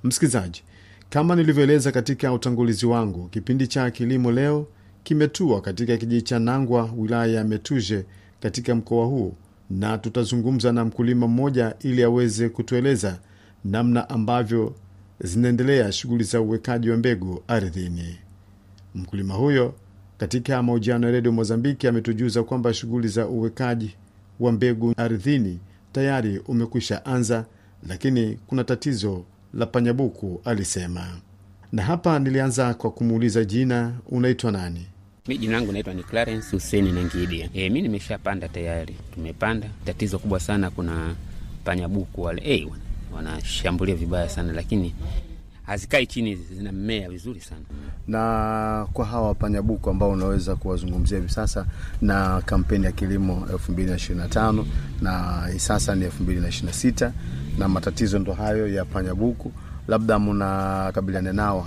Msikilizaji, kama nilivyoeleza katika utangulizi wangu, kipindi cha kilimo leo kimetua katika kijiji cha Nangwa, wilaya ya Metuje katika mkoa huu, na tutazungumza na mkulima mmoja ili aweze kutueleza namna ambavyo zinaendelea shughuli za uwekaji wa mbegu ardhini. Mkulima huyo katika mahojiano ya Radio Mozambiki ametujuza kwamba shughuli za uwekaji wa mbegu ardhini tayari umekwisha anza, lakini kuna tatizo la panyabuku, alisema. Na hapa nilianza kwa kumuuliza jina, unaitwa nani? Mimi jina langu naitwa ni Clarence Hussein Nangidia. Mimi nimeshapanda tayari. Tumepanda. Tatizo kubwa sana, kuna panyabuku wale wanashambulia vibaya sana, lakini hazikai chini, zinamea vizuri sana. Na kwa hawa panyabuku ambao unaweza kuwazungumzia hivi sasa na kampeni ya kilimo 2025 na sasa ni 2026 na matatizo ndo hayo ya panyabuku, labda mnakabiliana nao